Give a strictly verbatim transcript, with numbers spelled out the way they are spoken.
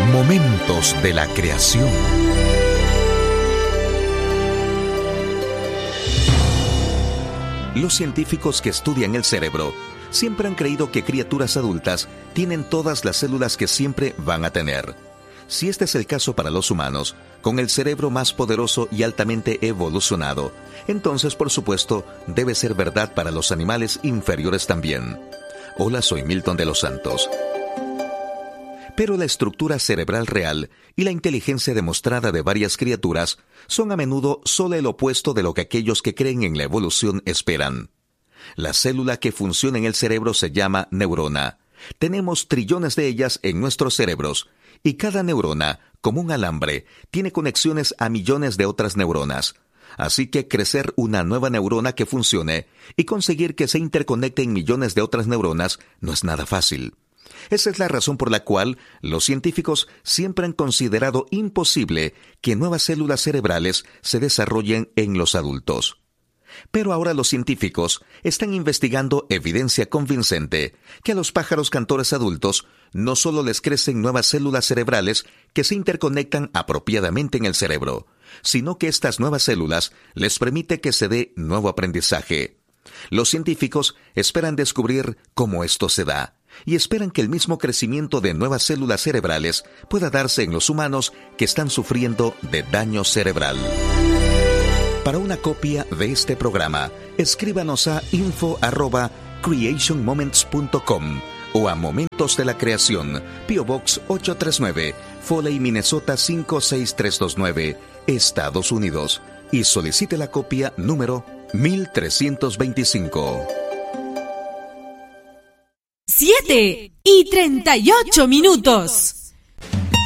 Momentos de la creación. Los científicos que estudian el cerebro siempre han creído que criaturas adultas tienen todas las células que siempre van a tener. Si este es el caso para los humanos, con el cerebro más poderoso y altamente evolucionado, entonces por supuesto debe ser verdad para los animales inferiores también. Hola, soy Milton de los Santos. Pero la estructura cerebral real y la inteligencia demostrada de varias criaturas son a menudo solo el opuesto de lo que aquellos que creen en la evolución esperan. La célula que funciona en el cerebro se llama neurona. Tenemos trillones de ellas en nuestros cerebros, y cada neurona, como un alambre, tiene conexiones a millones de otras neuronas. Así que crecer una nueva neurona que funcione y conseguir que se interconecten millones de otras neuronas no es nada fácil. Esa es la razón por la cual los científicos siempre han considerado imposible que nuevas células cerebrales se desarrollen en los adultos. Pero ahora los científicos están investigando evidencia convincente que a los pájaros cantores adultos no solo les crecen nuevas células cerebrales que se interconectan apropiadamente en el cerebro, sino que estas nuevas células les permite que se dé nuevo aprendizaje. Los científicos esperan descubrir cómo esto se da, y esperan que el mismo crecimiento de nuevas células cerebrales pueda darse en los humanos que están sufriendo de daño cerebral. Para una copia de este programa, escríbanos a info arroba creation moments punto com o a Momentos de la Creación, P O Box ocho tres nueve, Foley, Minnesota cinco seis tres dos nueve, Estados Unidos, y solicite la copia número mil trescientos veinticinco. Siete y treinta y ocho minutos.